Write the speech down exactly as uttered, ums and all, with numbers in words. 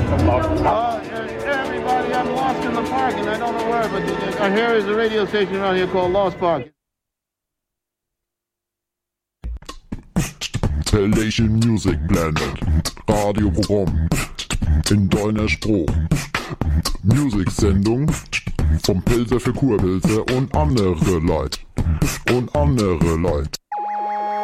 from Lost Park. Oh, everybody, I'm lost in the park, and I don't know where, but uh, here is a radio station around here called Lost Park. Pelation Music Planet, Radioprogramm in deiner Spruch. Musiksendung vom Pilzer für Kurpilze und andere Leute. Und andere Leute.